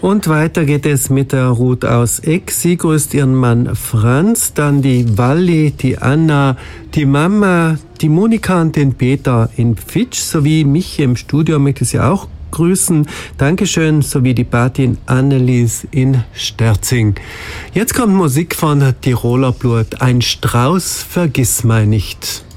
Und weiter geht es mit der Ruth aus Eck. Sie grüßt ihren Mann Franz, dann die Walli, die Anna, die Mama, die Monika und den Peter in Pfitsch, sowie mich im Studio möchte sie auch grüßen. Dankeschön, sowie die Patin Annelies in Sterzing. Jetzt kommt Musik von Tiroler Blut. Ein Strauß, vergiss mal nicht.